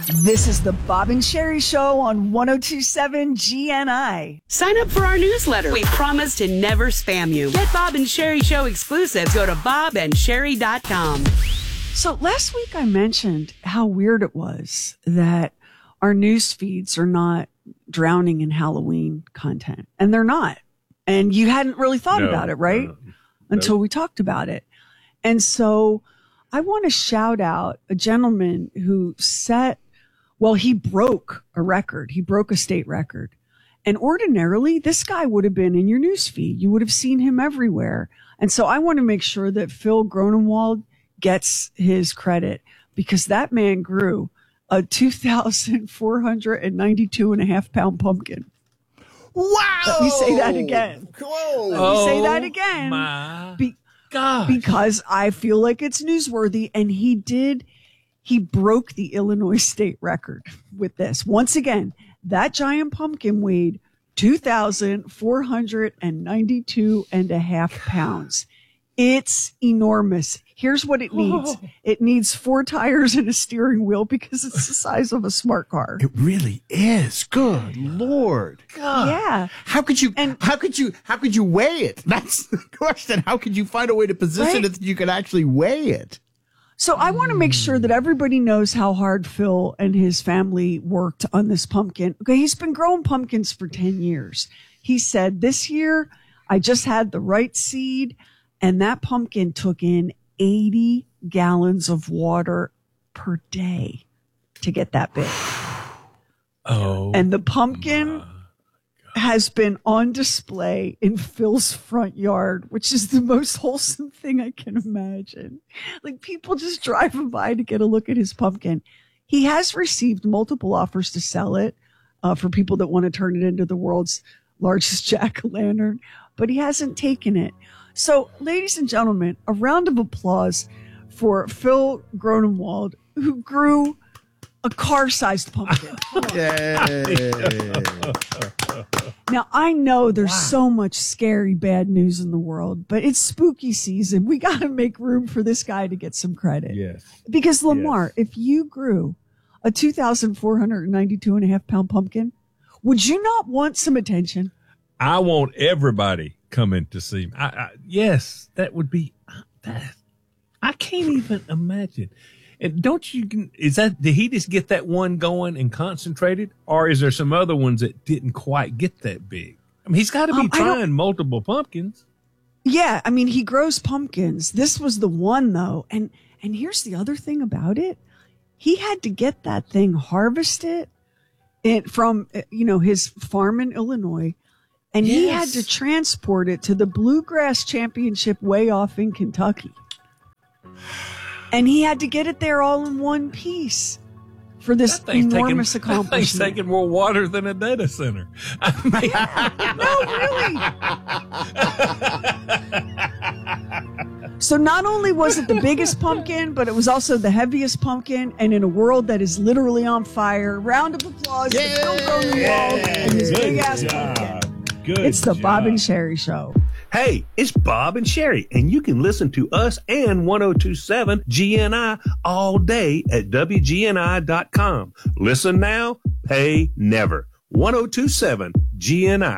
This is the Bob and Sherry Show on 102.7 GNI. Sign up for our newsletter. We promise to never spam you. Get Bob and Sherry Show exclusives. Go to bobandsherry.com. So last week I mentioned how weird it was that our news feeds are not drowning in Halloween content. And they're not. And you hadn't really thought about it, right? Until we talked about it. And so I want to shout out a gentleman who he broke a record. He broke a state record. And ordinarily, this guy would have been in your newsfeed. You would have seen him everywhere. And so I want to make sure that Phil Gronenwald gets his credit, because that man grew a 2,492.5 pound pumpkin. Wow! Let me say that again. Cool. Let me say that again. My God. Because I feel like it's newsworthy. And he broke the Illinois state record with this. Once again, that giant pumpkin weighed 2,492.5 pounds. It's enormous. Here's what it needs. It needs 4 tires and a steering wheel, because it's the size of a smart car. It really is. Good Lord. God. Yeah. How could you weigh it? That's the question. How could you find a way to position it that you could actually weigh it? So I want to make sure that everybody knows how hard Phil and his family worked on this pumpkin. Okay, he's been growing pumpkins for 10 years. He said, this year I just had the right seed, and that pumpkin took in 80 gallons of water per day to get that big. And the pumpkin has been on display in Phil's front yard, which is the most wholesome thing I can imagine. Like, people just driving by to get a look at his pumpkin. He has received multiple offers to sell it for people that want to turn it into the world's largest jack-o'-lantern, but he hasn't taken it. So, ladies and gentlemen, a round of applause for Phil Gronenwald, who grew a car-sized pumpkin. Yay. Now, I know there's so much scary, bad news in the world, but it's spooky season. We got to make room for this guy to get some credit. Yes. Because, Lamar, if you grew a 2,492.5 pound pumpkin, would you not want some attention? I want everybody coming to see me. Yes, that would be that. I can't even imagine. And did he just get that one going and concentrated, or is there some other ones that didn't quite get that big? I mean, he's got to be trying multiple pumpkins. Yeah, I mean, he grows pumpkins. This was the one, though. And here's the other thing about it. He had to get that thing harvested from, his farm in Illinois. And he had to transport it to the Bluegrass Championship way off in Kentucky. And he had to get it there all in one piece for this enormous accomplishment. That thing's taking more water than a data center. No, really. So not only was it the biggest pumpkin, but it was also the heaviest pumpkin. And in a world that is literally on fire, round of applause for Phil Gronenwald and his big-ass pumpkin. It's the Bob and Sherry Show. Hey, it's Bob and Sherry, and you can listen to us and 102.7 GNI all day at WGNI.com. Listen now, pay never. 102.7 GNI.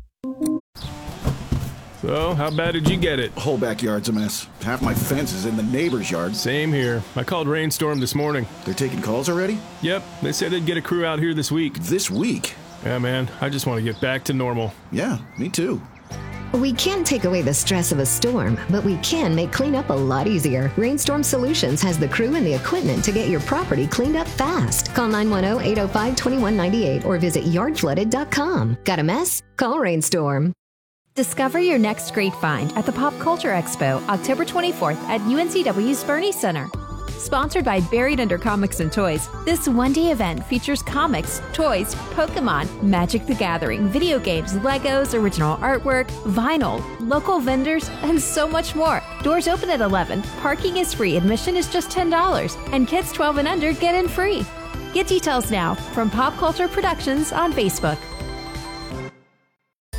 So, how bad did you get it? Whole backyard's a mess. Half my fence is in the neighbor's yard. Same here. I called Rainstorm this morning. They're taking calls already? Yep, they said they'd get a crew out here this week. This week? Yeah, man, I just want to get back to normal. Yeah, me too. We can't take away the stress of a storm, but we can make cleanup a lot easier. Rainstorm Solutions has the crew and the equipment to get your property cleaned up fast. Call 910-805-2198 or visit yardflooded.com. Got a mess? Call Rainstorm. Discover your next great find at the Pop Culture Expo, October 24th at UNCW's Bernie Center. Sponsored by Buried Under Comics and Toys, this one-day event features comics, toys, Pokemon, Magic the Gathering, video games, Legos, original artwork, vinyl, local vendors, and so much more. Doors open at 11, parking is free, admission is just $10, and kids 12 and under get in free. Get details now from Pop Culture Productions on Facebook.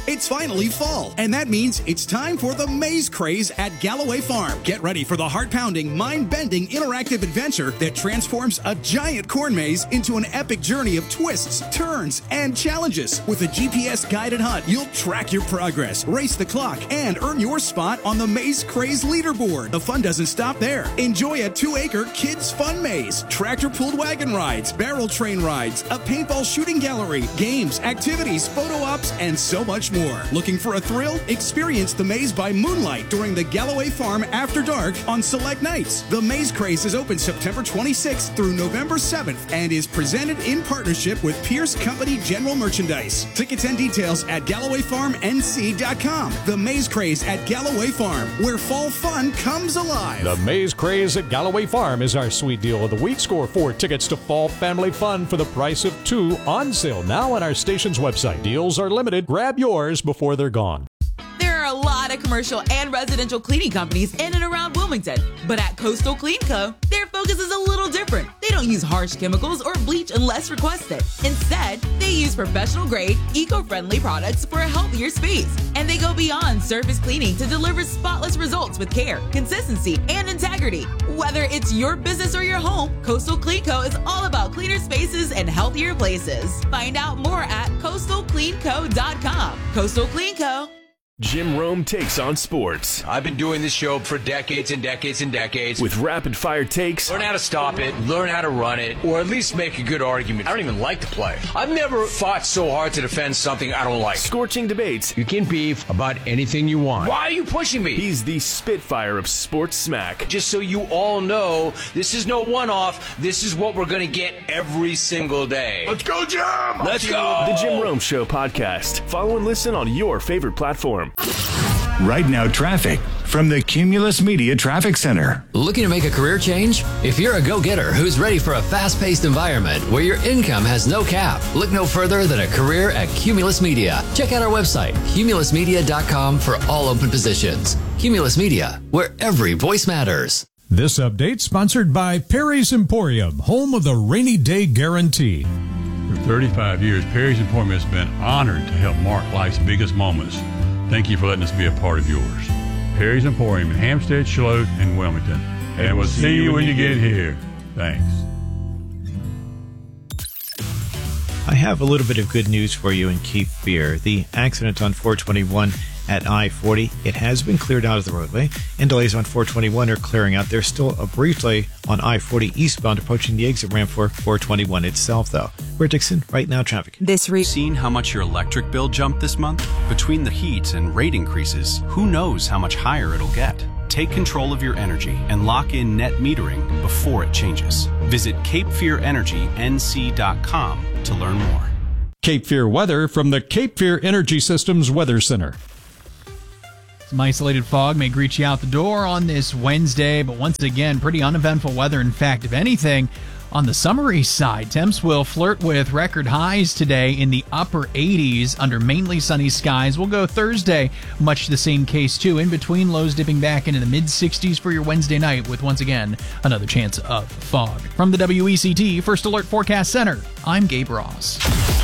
It's finally fall, and that means it's time for the Maze Craze at Galloway Farm. Get ready for the heart-pounding, mind-bending interactive adventure that transforms a giant corn maze into an epic journey of twists, turns, and challenges. With a GPS-guided hunt, you'll track your progress, race the clock, and earn your spot on the Maze Craze leaderboard. The fun doesn't stop there. Enjoy a 2-acre kids' fun maze, tractor-pulled wagon rides, barrel train rides, a paintball shooting gallery, games, activities, photo ops, and so much more. Looking for a thrill? Experience the maze by moonlight during the Galloway Farm After Dark on select nights. The Maze Craze is open September 26th through November 7th and is presented in partnership with Pierce Company General Merchandise. Tickets and details at GallowayFarmNC.com. The Maze Craze at Galloway Farm, where fall fun comes alive. The Maze Craze at Galloway Farm is our sweet deal of the week. Score 4 tickets to Fall Family Fun for the price of 2, on sale now on our station's website. Deals are limited. Grab yours before they're gone. There are a lot of commercial and residential cleaning companies in and around Wilmington, but at Coastal Clean Co., their focus is a little different. They don't use harsh chemicals or bleach unless requested. Instead, they use professional-grade, eco-friendly products for a healthier space. And they go beyond surface cleaning to deliver spotless results with care, consistency, and integrity. Whether it's your business or your home, Coastal Clean Co. is all about cleaner spaces and healthier places. Find out more at coastalcleanco.com. Coastal Clean Co. Jim Rome takes on sports. I've been doing this show for decades and decades and decades. With rapid-fire takes. Learn how to stop it, learn how to run it, or at least make a good argument. I don't even like to play. I've never fought so hard to defend something I don't like. Scorching debates. You can beef about anything you want. Why are you pushing me? He's the Spitfire of sports smack. Just so you all know, this is no one-off. This is what we're going to get every single day. Let's go, Jim! Let's go! The Jim Rome Show podcast. Follow and listen on your favorite platform. Right now, traffic from the Cumulus Media Traffic Center. Looking to make a career change? If you're a go-getter who's ready for a fast-paced environment where your income has no cap, look no further than a career at Cumulus Media. Check out our website, cumulusmedia.com, for all open positions. Cumulus Media, where every voice matters. This update sponsored by Perry's Emporium, home of the rainy day guarantee. For 35 years, Perry's Emporium has been honored to help mark life's biggest moments. Thank you for letting us be a part of yours. Perry's Emporium in Hampstead, Charlotte, and Wilmington. And we'll see you when you get here. Thanks. I have a little bit of good news for you in Cape Fear. The accident on 421 at I-40, it has been cleared out of the roadway, and delays on 421 are clearing out. There's still a brief delay on I-40 eastbound approaching the exit ramp for 421 itself, though. We're Dixon, Right Now Traffic. Seen how much your electric bill jumped this month? Between the heat and rate increases, who knows how much higher it'll get? Take control of your energy and lock in net metering before it changes. Visit CapeFearEnergyNC.com to learn more. Cape Fear weather from the Cape Fear Energy Systems Weather Center. Some isolated fog may greet you out the door on this Wednesday, but once again, pretty uneventful weather. In fact, if anything, on the summery side, temps will flirt with record highs today in the upper 80s under mainly sunny skies. We'll go Thursday, much the same case too. In between, lows dipping back into the mid-60s for your Wednesday night with, once again, another chance of fog. From the WECT First Alert Forecast Center, I'm Gabe Ross.